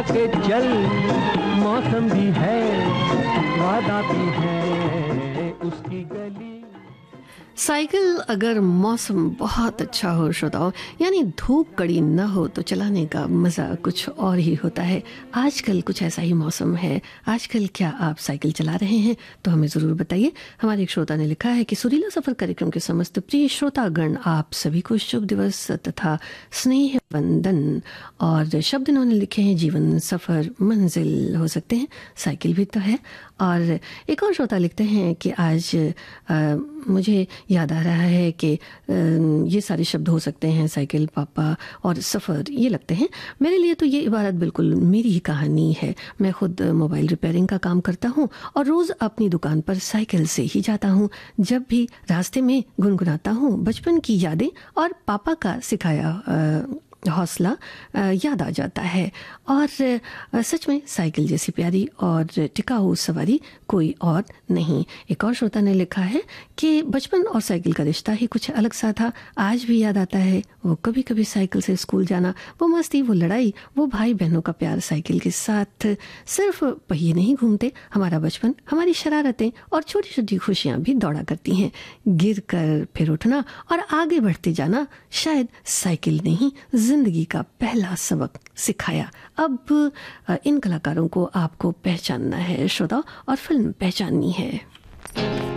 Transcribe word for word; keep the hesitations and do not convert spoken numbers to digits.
के चल, मौसम भी है, वादा भी है उसकी गली। साइकिल अगर मौसम बहुत अच्छा हो श्रोताओं, यानी धूप कड़ी न हो, तो चलाने का मज़ा कुछ और ही होता है। आजकल कुछ ऐसा ही मौसम है। आजकल क्या आप साइकिल चला रहे हैं? तो हमें ज़रूर बताइए। हमारे एक श्रोता ने लिखा है कि सुरीला सफ़र कार्यक्रम के समस्त प्रिय श्रोतागण, आप सभी को शुभ दिवस तथा स्नेह वंदन। और शब्द इन्होंने लिखे हैं जीवन, सफ़र, मंजिल हो सकते हैं, साइकिल भी तो है। और एक और श्रोता लिखते हैं कि आज आ, मुझे याद आ रहा है कि ये सारे शब्द हो सकते हैं, साइकिल, पापा और सफ़र, ये लगते हैं। मेरे लिए तो ये इबारत बिल्कुल मेरी ही कहानी है। मैं खुद मोबाइल रिपेयरिंग का काम करता हूँ और रोज़ अपनी दुकान पर साइकिल से ही जाता हूँ। जब भी रास्ते में गुनगुनाता हूँ बचपन की यादें और पापा का सिखाया आ, हौसला याद आ जाता है। और सच में साइकिल जैसी प्यारी और टिकाऊ सवारी कोई और नहीं। एक और श्रोता ने लिखा है कि बचपन और साइकिल का रिश्ता ही कुछ अलग सा था। आज भी याद आता है वो कभी कभी साइकिल से स्कूल जाना, वो मस्ती, वो लड़ाई, वो भाई बहनों का प्यार। साइकिल के साथ सिर्फ पहिए नहीं घूमते, हमारा बचपन, हमारी शरारतें और छोटी छोटी खुशियाँ भी दौड़ा करती हैं। गिर कर फिर उठना और आगे बढ़ते जाना शायद साइकिल ने ही जिंदगी का पहला सबक सिखाया। अब इन कलाकारों को आपको पहचानना है श्रोता, और फिल्म पहचाननी है।